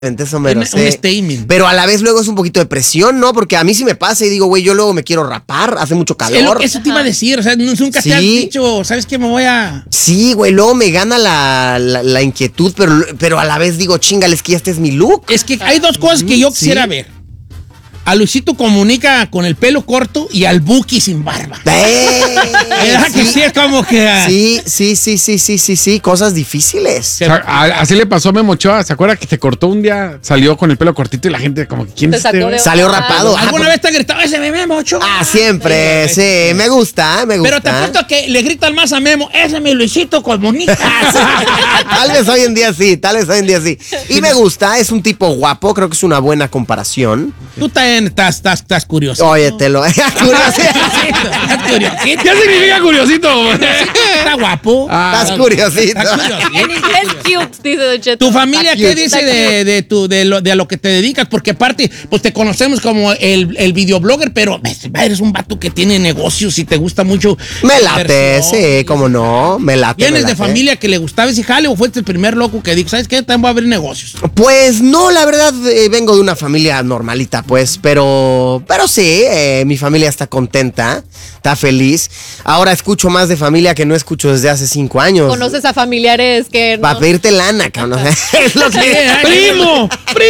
eso me lo sé. Un statement. Pero a la vez luego es un poquito de presión, ¿no? Porque a mí sí me pasa y digo, güey, yo luego me quiero rapar, hace mucho calor. Eso te iba a decir, o sea, nunca te has dicho, ¿sabes qué? Me voy a... Sí, güey, luego me gana la inquietud, pero a la vez digo, chingales, que este es mi look. Es que hay dos cosas que yo quisiera ver. A Luisito Comunica con el pelo corto y al Buki sin barba. ¿Verdad que sí? Es como que... Sí, cosas difíciles. Así le pasó a Memo Ochoa, ¿se acuerda que te cortó un día? Salió con el pelo cortito y la gente como que ¿quién es este? Salió rapado. ¿Alguna vez te ha gritado ese Memo Ochoa? Siempre, sí, me gusta. Pero te apuesto que le gritan más a Memo, ese es mi Luisito Comunica. Tal vez hoy en día sí. Y me gusta, es un tipo guapo, creo que es una buena comparación. Tú también estás curioso. Oye, te lo... Estás curiosito. ¿Qué significa curiosito? Está guapo. Estás curiosito. En inglés cute, dice Don Cheto. ¿Tu familia qué dice de lo que te dedicas? Porque aparte, pues te conocemos como el videoblogger, pero eres un vato que tiene negocios y te gusta mucho. Me late, sí, cómo no, me late. ¿Vienes de familia que le gustaba ese jale o fuiste el primer loco que dijo, ¿sabes qué? También voy a abrir negocios. Pues no, la verdad, vengo de una familia normalita, pues, pero sí, mi familia está contenta, está feliz. Ahora escucho más de familia que no escucho desde hace 5 años. ¿Conoces a familiares que no? Para pedirte lana, cabrón. Es lo que... ¡Primo!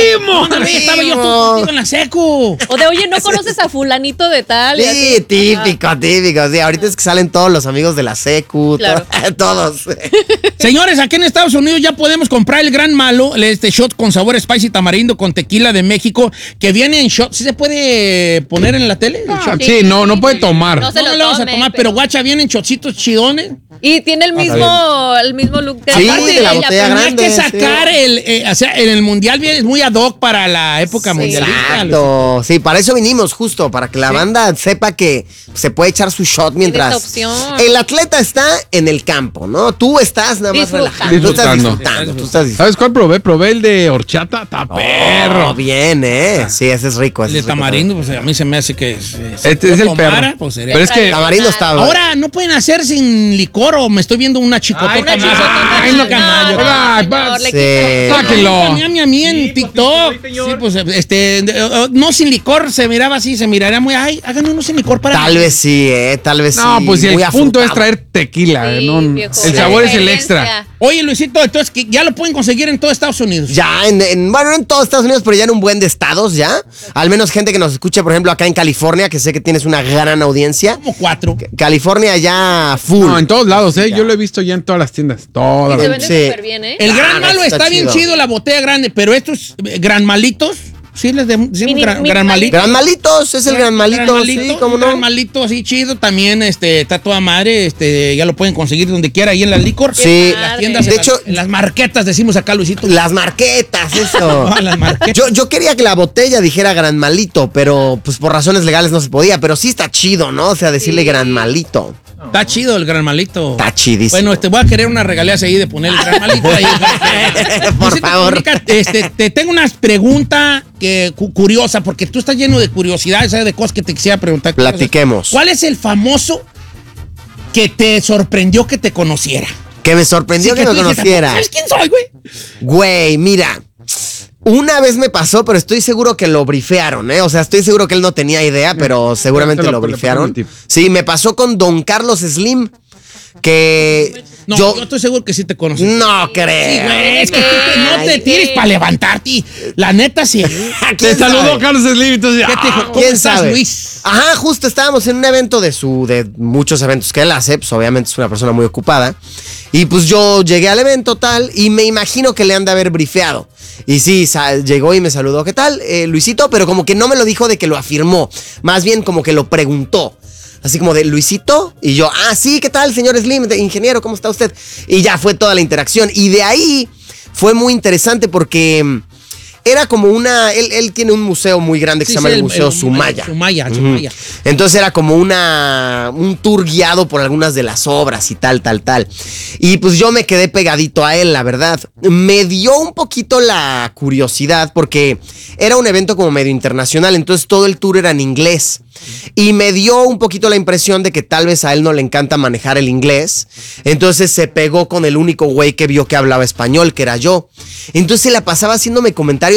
Estaba yo contigo en la secu. O de, oye, ¿no conoces a fulanito de tal? Y Sí, así. típico. Sí, ahorita es que salen todos los amigos de la secu, Claro. todos. Señores, aquí en Estados Unidos ya podemos comprar el Gran Malo, este shot con sabor spicy tamarindo con tequila de México, que viene en shot. ¿Sí se puede poner en la tele? Sí, no puede tomar. No se lo vamos a tome, tomar, pero guacha, vienen shotcitos chidones. Y tiene el mismo look de Sí, aparte de la ella, botella pero Hay grande. que sacar o sea, en el mundial es muy ad hoc para la época mundialista. Exacto. Sí, para eso vinimos, justo, para que la banda sepa que se puede echar su shot mientras. opción. El atleta está en el campo, ¿no? Tú estás nada más relajado. Tú estás disfrutando. ¿Sabes cuál probé? Probé el de horchata, está perro. Bien, Sí, ese es rico. El de tamarindo, pues a mí se me hace que... Este es el perro. Pues, sería... Pero es que... Tamarindo está. Ahora no pueden hacer sin licor o me estoy viendo una chicotota. Una más. chicotota. Ay, no, camayo. Sáquenlo. A mí en TikTok. Sí, pues, no sin licor se miraba así, se miraría muy, hagan uno sin licor para... Tal vez sí, tal vez sí. No, pues el Muy punto afrutado. es traer tequila. Sí, ¿no? viejo. El sabor es el Experiencia. extra. Oye, Luisito, entonces que ya lo pueden conseguir en todo Estados Unidos. Ya, bueno, no en todos Estados Unidos, pero ya en un buen de estados, ya. Al menos gente que nos escucha, por ejemplo, acá en California, que sé que tienes una gran audiencia. Como 4. California ya full. No, en todos lados, Yo lo he visto ya en todas las tiendas. Todas. Se vende Sí. súper bien, El Gran Claro, Malo está bien chido, la botella grande, pero estos Gran Malitos, sí les decimos Gran Malito. Gran Malitos, es el Gran Malito, sí, cómo no. Gran Malito así chido, también está toda madre, ya lo pueden conseguir donde quiera, ahí en las licor. Sí. En las tiendas, De hecho, en las marquetas decimos acá, Luisito. las marquetas, eso. Las marquetas. Yo quería que la botella dijera Gran Malito, pero pues por razones legales no se podía, pero sí está chido, ¿no? O sea, decirle Gran Malito. Está chido el Gran Malito. Está chidísimo. Bueno, voy a querer unas regalías ahí de poner el Gran Malito ahí. Por Luisito favor. Comunica, te tengo una pregunta curiosa, porque tú estás lleno de curiosidades, ¿sabes? De cosas que te quisiera preguntar. Platiquemos. ¿Cuál es el famoso que te sorprendió que te conociera? Que me sorprendió que me tú dijiste, conociera. ¿sabes quién soy, güey? Güey, mira. Una vez me pasó, pero estoy seguro que lo brifearon, O sea, estoy seguro que él no tenía idea, pero seguramente lo brifearon. Sí, me pasó con Don Carlos Slim, que No, yo estoy seguro que sí te conocí. No Sí, creo. güey, es que tú no te tires para levantarte. La neta, sí. Te saludó Carlos Slim, entonces... ¿Qué te dijo? ¿Cómo ¿Quién estás, sabe? Luis? Ajá, justo estábamos en un evento de muchos eventos que él hace, pues obviamente es una persona muy ocupada. Y pues yo llegué al evento tal y me imagino que le han de haber brifeado. Y sí, llegó y me saludó, ¿qué tal, Luisito? Pero como que no me lo dijo de que lo afirmó, más bien como que lo preguntó. Así como de Luisito, y yo, sí, ¿qué tal, señor Slim? Ingeniero, ¿cómo está usted? Y ya fue toda la interacción. Y de ahí fue muy interesante porque era como él tiene un museo muy grande que se llama el Museo Sumaya. Sumaya. Entonces era como un tour guiado por algunas de las obras y tal. Y pues yo me quedé pegadito a él, la verdad. Me dio un poquito la curiosidad porque era un evento como medio internacional, entonces todo el tour era en inglés. Y me dio un poquito la impresión de que tal vez a él no le encanta manejar el inglés. Entonces se pegó con el único güey que vio que hablaba español, que era yo. Entonces se la pasaba haciéndome comentarios